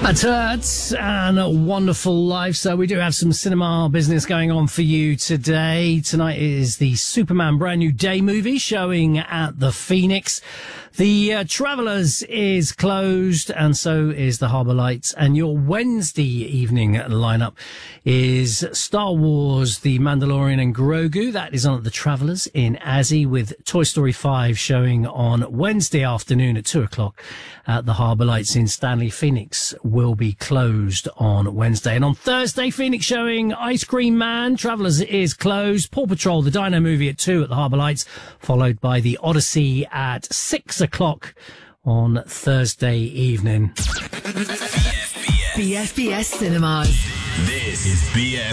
That's Hurts and Wonderful Life. So we do have some cinema business going on for you today. Tonight is the Superman brand new day movie showing at the Phoenix. The Travellers is closed, and so is the Harbour Lights. And your Wednesday evening lineup is Star Wars, The Mandalorian and Grogu. That is on at the Travellers in Azzy, with Toy Story 5 showing on Wednesday afternoon at 2:00 at the Harbour Lights in Stanley. Phoenix will be closed on Wednesday. And on Thursday, Phoenix showing Ice Cream Man. Travellers is closed. Paw Patrol, the Dino movie at 2 at the Harbour Lights, followed by The Odyssey at 6:00 on Thursday evening. BFBS Cinemas. This is BFBS.